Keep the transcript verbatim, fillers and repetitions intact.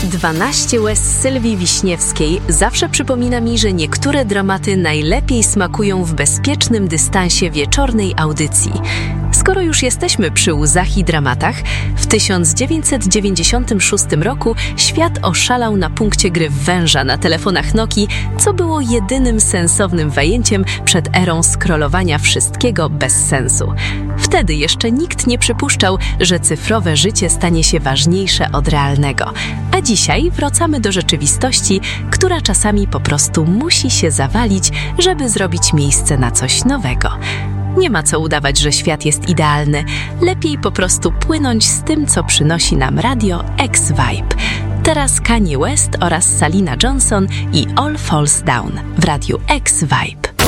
dwanaście łez Sylwii Wiśniewskiej zawsze przypomina mi, że niektóre dramaty najlepiej smakują w bezpiecznym dystansie wieczornej audycji. Skoro już jesteśmy przy łzach i dramatach, w tysiąc dziewięćset dziewięćdziesiątym szóstym roku świat oszalał na punkcie gry w węża na telefonach Nokii, co było jedynym sensownym wajęciem przed erą scrollowania wszystkiego bez sensu. Wtedy jeszcze nikt nie przypuszczał, że cyfrowe życie stanie się ważniejsze od realnego. A dzisiaj wracamy do rzeczywistości, która czasami po prostu musi się zawalić, żeby zrobić miejsce na coś nowego. Nie ma co udawać, że świat jest idealny. Lepiej po prostu płynąć z tym, co przynosi nam radio X-Vibe. Teraz Kanye West oraz Salina Johnson i All Falls Down w radiu X-Vibe.